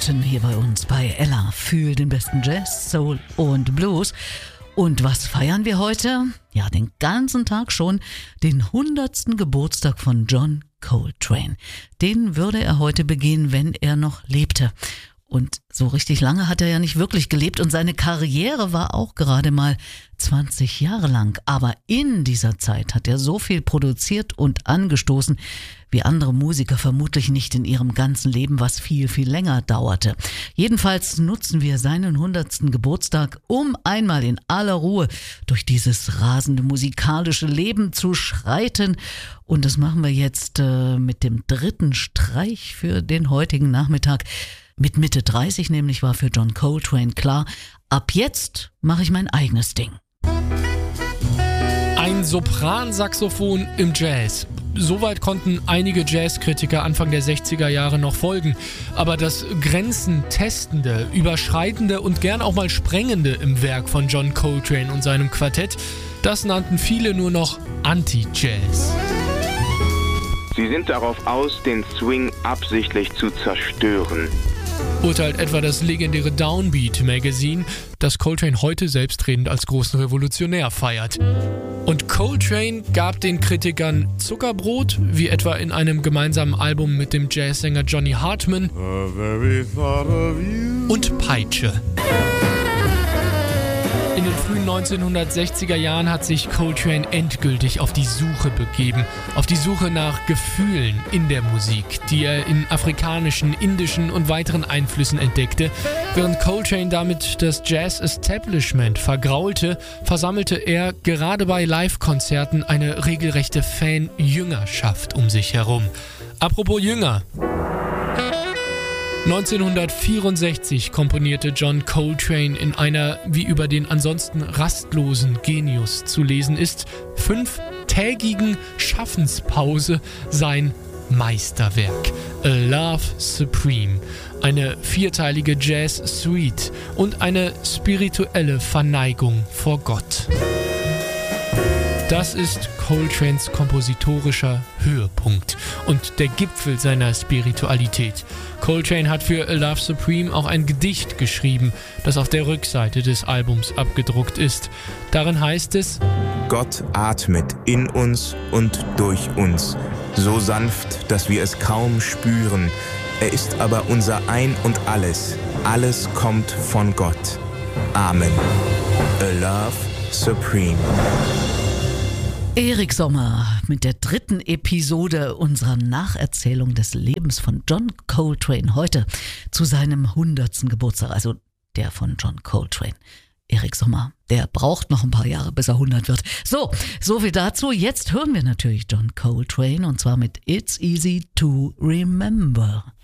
Minuten hier bei uns bei Ella für den besten Jazz, Soul und Blues. Und was feiern wir heute? Ja, den ganzen Tag schon, den 100. Geburtstag von John Coltrane. Den würde er heute begehen, wenn er noch lebte. Und so richtig lange hat er ja nicht wirklich gelebt und seine Karriere war auch gerade mal 20 Jahre lang. Aber in dieser Zeit hat er so viel produziert und angestoßen, wie andere Musiker vermutlich nicht in ihrem ganzen Leben, was viel, viel länger dauerte. Jedenfalls nutzen wir seinen 100. Geburtstag, um einmal in aller Ruhe durch dieses rasende musikalische Leben zu schreiten. Und das machen wir jetzt mit dem dritten Streich für den heutigen Nachmittag. Mit Mitte 30 nämlich war für John Coltrane klar, ab jetzt mache ich mein eigenes Ding. Ein Sopransaxophon im Jazz. Soweit konnten einige Jazzkritiker Anfang der 60er Jahre noch folgen. Aber das Grenzen-Testende, Überschreitende und gern auch mal Sprengende im Werk von John Coltrane und seinem Quartett, das nannten viele nur noch Anti-Jazz. Sie sind darauf aus, den Swing absichtlich zu zerstören. Urteilt etwa das legendäre Downbeat Magazine, das Coltrane heute selbstredend als großen Revolutionär feiert. Und Coltrane gab den Kritikern Zuckerbrot, wie etwa in einem gemeinsamen Album mit dem Jazzsänger Johnny Hartman, und Peitsche. In den frühen 1960er Jahren hat sich Coltrane endgültig auf die Suche begeben. Auf die Suche nach Gefühlen in der Musik, die er in afrikanischen, indischen und weiteren Einflüssen entdeckte. Während Coltrane damit das Jazz-Establishment vergraulte, versammelte er gerade bei Live-Konzerten eine regelrechte Fan-Jüngerschaft um sich herum. Apropos Jünger. 1964 komponierte John Coltrane in einer, wie über den ansonsten rastlosen Genius zu lesen ist, 5-tägigen Schaffenspause sein Meisterwerk A Love Supreme, eine 4-teilige Jazz-Suite und eine spirituelle Verneigung vor Gott. Das ist Coltranes kompositorischer Höhepunkt und der Gipfel seiner Spiritualität. Coltrane hat für A Love Supreme auch ein Gedicht geschrieben, das auf der Rückseite des Albums abgedruckt ist. Darin heißt es: Gott atmet in uns und durch uns, so sanft, dass wir es kaum spüren. Er ist aber unser Ein und alles. Alles kommt von Gott. Amen. A Love Supreme. Erik Sommer mit der 3. Episode unserer Nacherzählung des Lebens von John Coltrane heute zu seinem 100. Geburtstag, also der von John Coltrane. Erik Sommer, der braucht noch ein paar Jahre, bis er 100 wird. So viel dazu. Jetzt hören wir natürlich John Coltrane und zwar mit It's Easy to Remember.